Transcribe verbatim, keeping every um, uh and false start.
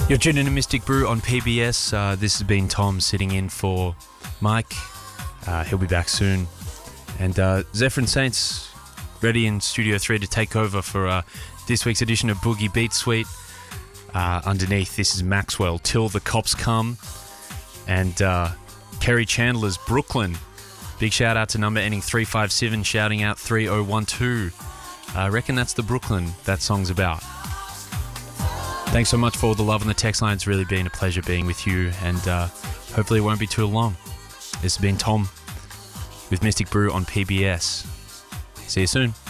You're tuning in to Mystic Brew on P B S. Uh, this has been Tom sitting in for Mike. Uh, he'll be back soon. And uh, Zephyr and Saints ready in Studio three to take over for uh, this week's edition of Boogie Beat Suite. Uh, underneath, this is Maxwell, Till the Cops Come. And uh, Kerry Chandler's Brooklyn. Big shout out to number ending three five seven, shouting out three oh one two. I reckon that's the Brooklyn that song's about. Thanks so much for all the love on the text line. It's really been a pleasure being with you, and uh, hopefully it won't be too long. This has been Tom with Mystic Brew on P B S. See you soon.